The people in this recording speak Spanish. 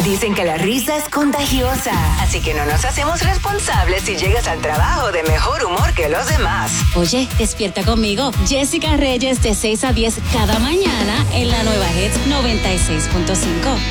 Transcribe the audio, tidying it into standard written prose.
Dicen que la risa es contagiosa, así que no nos hacemos responsables si llegas al trabajo de mejor humor que los demás. Oye, despierta conmigo. Jessica Reyes de 6 a 10 cada mañana en la nueva Hits 96.5.